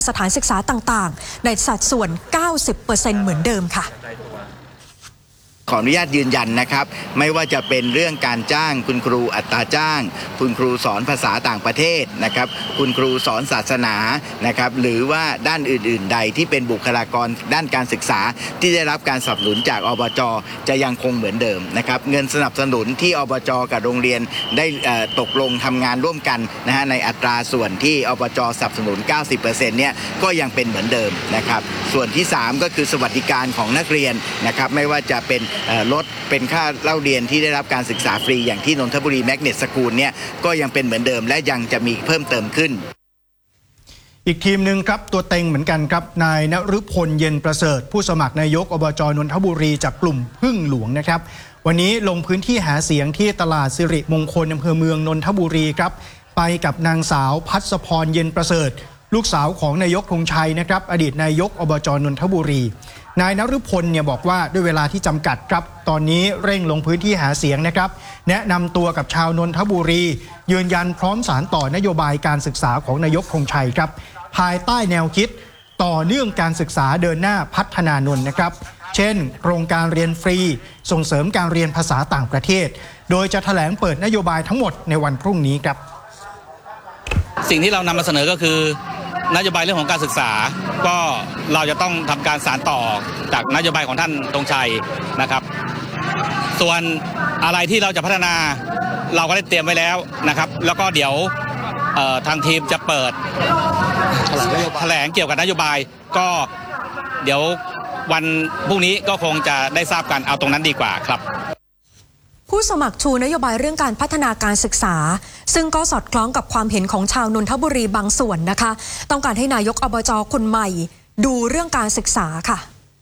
สถานศึกษาต่างๆในสัดส่วน 90% เหมือนเดิมค่ะขออนุญาตยืนยันนะครับไม่ว่าจะเป็นเรื่องการจ้างคุณครูอัตราจ้างคุณครูสอนภาษาต่างประเทศนะครับคุณครูสอนศาสนานะครับหรือว่าด้านอื่นๆใดที่เป็นบุคลากรด้านการศึกษาที่ได้รับการสนับสนุนจากอบจ.จะยังคงเหมือนเดิมนะครับเงินสนับสนุนที่อบจ.กับโรงเรียนได้ตกลงทำงานร่วมกันนะฮะในอัตราส่วนที่อบจ.สนับสนุน 90% เนี่ยก็ยังเป็นเหมือนเดิมนะครับส่วนที่3ก็คือสวัสดิการของนักเรียนนะครับไม่ว่าจะเป็นลดเป็นค่าเล่าเรียนที่ได้รับการศึกษาฟรีอย่างที่นนทบุรีแมกเนตสคูลเนี่ยก็ยังเป็นเหมือนเดิมและยังจะมีเพิ่มเติมขึ้นอีกทีมหนึ่งครับตัวเต็งเหมือนกันครับนายณฤพลเย็นประเสริฐผู้สมัครนายกอบจ.นนทบุรีจากกลุ่มพึ่งหลวงนะครับวันนี้ลงพื้นที่หาเสียงที่ตลาดสิริมงคลอำเภอเมืองนนทบุรีครับไปกับนางสาวพัศพรเย็นประเสริฐลูกสาวของนายกธงชัยนะครับอดีตนายกอบจ.นนทบุรีนายณฤพลเนี่ยบอกว่าด้วยเวลาที่จำกัดครับตอนนี้เร่งลงพื้นที่หาเสียงนะครับแนะนำตัวกับชาวนนทบุรียืนยันพร้อมสานต่อนโยบายการศึกษาของนายกธงชัยครับภายใต้แนวคิดต่อเนื่องการศึกษาเดินหน้าพัฒนานนท์นะครับเช่นโครงการเรียนฟรีส่งเสริมการเรียนภาษาต่างประเทศโดยจะแถลงเปิดนโยบายทั้งหมดในวันพรุ่งนี้ครับสิ่งที่เรานำมาเสนอก็คือนโยบายเรื่องของการศึกษาก็เราจะต้องทำการสานต่อจากนโยบายของท่านธงชัยนะครับส่วนอะไรที่เราจะพัฒนาเราก็ได้เตรียมไว้แล้วนะครับแล้วก็เดี๋ยวทางทีมจะเปิดแถลงเกี่ยวกับนโยบายก็เดี๋ยววันพรุ่งนี้ก็คงจะได้ทราบกันเอาตรงนั้นดีกว่าครับผู้สมัครชูนโยบายเรื่องการพัฒนาการศึกษาซึ่งก็สอดคล้องกับความเห็นของชาวนนทบุรีบางส่วนนะคะต้องการให้นายกอบจ.คนใหม่ดูเรื่องการศึกษาค่ะ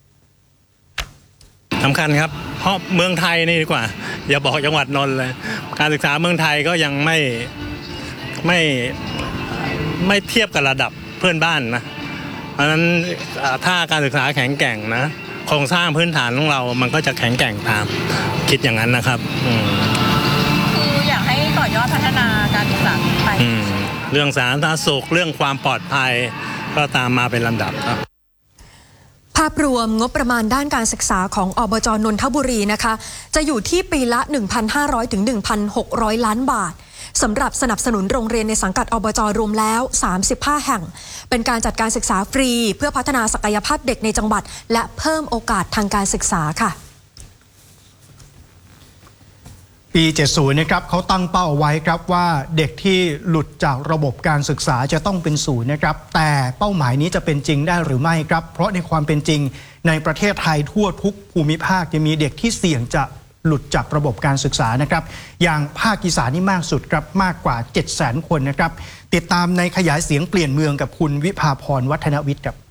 สำคัญครับเพราะเมืองไทยนี่ดีกว่าอย่าบอกจังหวัดนนท์เลยการศึกษาเมืองไทยก็ยังไม่เทียบกับระดับเพื่อนบ้านนะเพราะฉะนั้นถ้าการศึกษาแข็งแกร่งนะโครงสร้างพื้นฐานของเรามันก็จะแข็งแกร่งตามคิดอย่างนั้นนะครับคืออยากให้ต่อยอดพัฒนาการศึกษาไปเรื่องสาธารณสุขเรื่องความปลอดภัยก็ตามมาเป็นลำดับครับภาพรวมงบประมาณด้านการศึกษาของอบจ.นนทบุรีนะคะจะอยู่ที่ปีละ 1,500 ถึง 1,600 ล้านบาทสำหรับสนับสนุนโรงเรียนในสังกัดอบจ.รวมแล้ว35แห่งเป็นการจัดการศึกษาฟรีเพื่อพัฒนาศักยภาพเด็กในจังหวัดและเพิ่มโอกาสทางการศึกษาค่ะปี 70 นะครับเขาตั้งเป้าไว้ครับว่าเด็กที่หลุดจากระบบการศึกษาจะต้องเป็นศูนย์นะครับแต่เป้าหมายนี้จะเป็นจริงได้หรือไม่ครับเพราะในความเป็นจริงในประเทศไทยทั่วทุกภูมิภาคจะมีเด็กที่เสี่ยงจะหลุดจากระบบการศึกษานะครับอย่างภาคอีสานนี่มากสุดครับมากกว่า 700,000 คนนะครับติดตามในขยายเสียงเปลี่ยนเมืองกับคุณวิภาพรวัฒนวิทย์ครับ